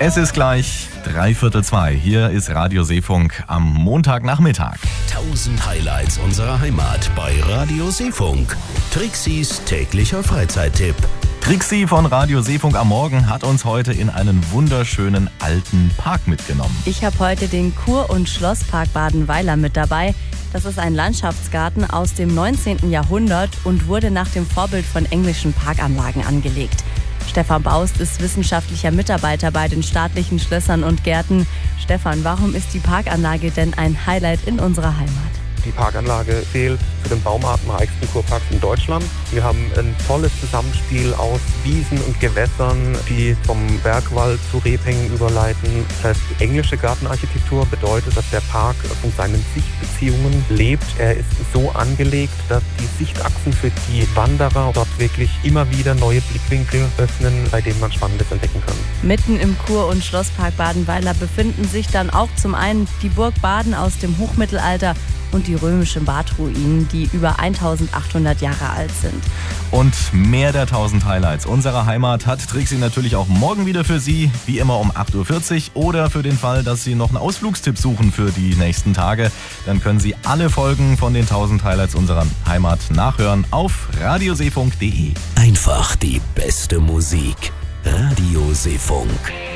Es ist gleich 2:15. Hier ist Radio Seefunk am Montagnachmittag. 1000 Highlights unserer Heimat bei Radio Seefunk. Trixis täglicher Freizeittipp. Trixi von Radio Seefunk am Morgen hat uns heute in einen wunderschönen alten Park mitgenommen. Ich habe heute den Kur- und Schlosspark Badenweiler mit dabei. Das ist ein Landschaftsgarten aus dem 19. Jahrhundert und wurde nach dem Vorbild von englischen Parkanlagen angelegt. Stefan Baust ist wissenschaftlicher Mitarbeiter bei den staatlichen Schlössern und Gärten. Stefan, warum ist die Parkanlage denn ein Highlight in unserer Heimat? Die Parkanlage zählt zu den baumartenreichsten Kurparks in Deutschland. Wir haben ein tolles Zusammenspiel aus Wiesen und Gewässern, die vom Bergwald zu Rebhängen überleiten. Das heißt, die englische Gartenarchitektur bedeutet, dass der Park von seinen Sichtbeziehungen lebt. Er ist so angelegt, dass die Sichtachsen für die Wanderer dort wirklich immer wieder neue Blickwinkel öffnen, bei denen man Spannendes entdecken kann. Mitten im Kur- und Schlosspark Badenweiler befinden sich dann auch zum einen die Burg Baden aus dem Hochmittelalter und die römischen Badruinen, die über 1800 Jahre alt sind. Und mehr der 1000 Highlights unserer Heimat hat Trixi natürlich auch morgen wieder für Sie, wie immer um 8:40 Uhr oder für den Fall, dass Sie noch einen Ausflugstipp suchen für die nächsten Tage. Dann können Sie alle Folgen von den 1000 Highlights unserer Heimat nachhören auf radioseefunk.de. Einfach die beste Musik. Radio Seefunk.